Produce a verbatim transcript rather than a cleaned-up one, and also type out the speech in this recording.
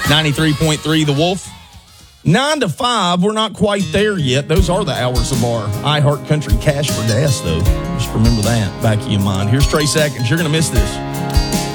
ninety-three point three The Wolf. Nine to five, we're not quite there yet. Those are the hours of our iHeart Country Cash for Gas, though. Just remember that back of your mind. Here's Trey Seconds. You're going to miss this.